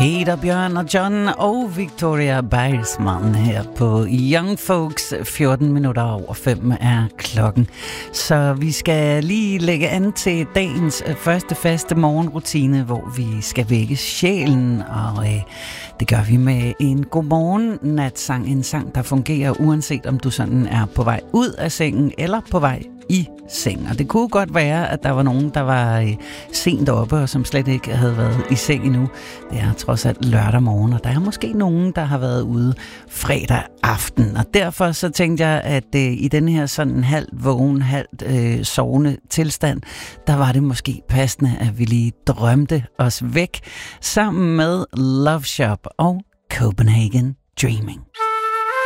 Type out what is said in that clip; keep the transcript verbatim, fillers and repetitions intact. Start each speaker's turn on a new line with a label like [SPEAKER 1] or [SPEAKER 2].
[SPEAKER 1] Peter, Bjørn og John og Victoria Beilsmann her på Young Folks. fjorten minutter over fem er klokken. Så vi skal lige lægge an til dagens første faste morgenrutine, hvor vi skal vække sjælen, og øh, det gør vi med en godmorgen natsang. En sang, der fungerer uanset om du sådan er på vej ud af sengen eller på vej i seng. Og det kunne godt være, at der var nogen, der var øh, sent oppe, og som slet ikke havde været i seng endnu. Det er trods alt lørdag morgen, og der er måske nogen, der har været ude fredag aften. Og derfor så tænkte jeg, at øh, i den her sådan halvt vågen, halvt øh, sovende tilstand, der var det måske passende, at vi lige drømte os væk sammen med Love Shop og Copenhagen Dreaming.